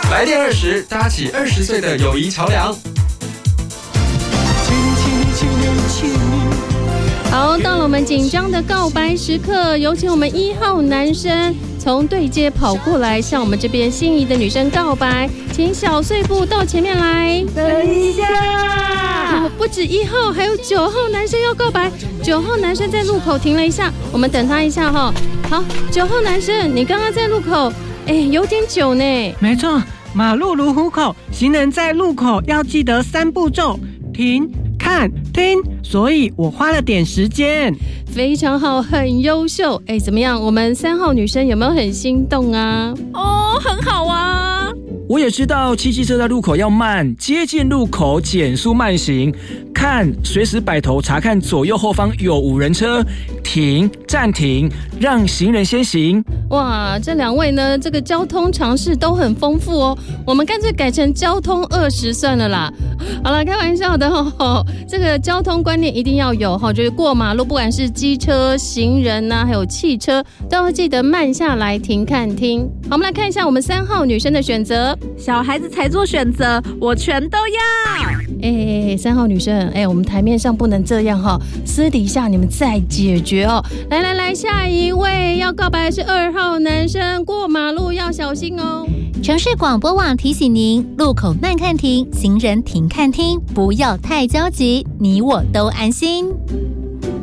来电20，搭起20岁的友谊桥梁。 好，到了我们紧张的告白时刻，有请我们1号男生从对街跑过来，向我们这边心仪的女生告白，请小碎步到前面来。 等一下， 不止1号，还有9号男生要告白。9号男生在路口停了一下，我们等他一下哈。好，9号男生，你刚刚在路口，有点久呢。 没错，马路如虎口，行人在路口要记得3步骤：停、看、听。所以我花了点时间。 非常好，很优秀。怎么样？我们3号女生有没有很心动啊？ 哦，很好啊。 我也知道骑机车在路口要慢，接近路口减速慢行，看随时摆头查看左右后方有无人车，停暂停，让行人先行。 哇，这2位呢，这个交通常识都很丰富哦。我们干脆改成交通20算了啦。好了，开玩笑的哦。这个交通观念一定要有哈，就是过马路，不管是机车、行人啊，还有汽车，都要记得慢下来停看听。好，我们来看一下我们3号女生的选择。 小孩子才做选择，我全都要。 3号女生，我们台面上不能这样哈，私底下你们再解决哦。来，下一位要告白的是2号男生，过马路要小心哦。 城市广播网提醒您：路口慢看停，行人停看听，不要太焦急，你我都安心。